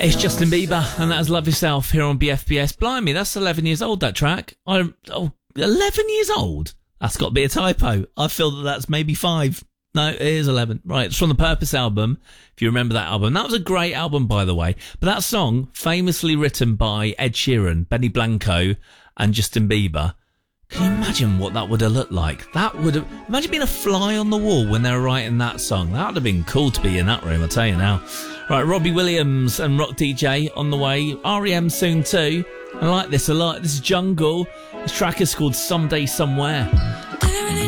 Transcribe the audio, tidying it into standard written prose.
It's Justin Bieber, and that is Love Yourself here on BFBS. Blimey, that's 11 years old, that track. 11 years old? That's got to be a typo. I feel that that's maybe 5. No, it is 11. Right, it's from the Purpose album, if you remember that album. That was a great album, by the way. But that song, famously written by Ed Sheeran, Benny Blanco, and Justin Bieber. Can you imagine what that would have looked like? Imagine being a fly on the wall when they were writing that song. That would have been cool to be in that room, I'll tell you now. Right, Robbie Williams and Rock DJ on the way. R.E.M. soon too. I like this a lot. This is Jungle. This track is called Someday Somewhere.